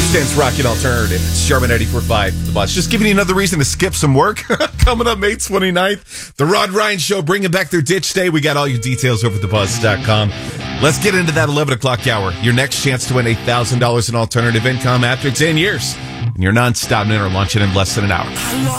Dance Rockin' Alternative. It's Sherman 94.5, The Buzz. Just giving you another reason to skip some work. Coming up May 29th, the Rod Ryan Show, bringing back their ditch day. We got all your details over at thebuzz.com. Let's get into that 11 o'clock hour. Your next chance to win $1,000 in alternative income after 10 years. And you're non-stop dinner luncheon in less than an hour.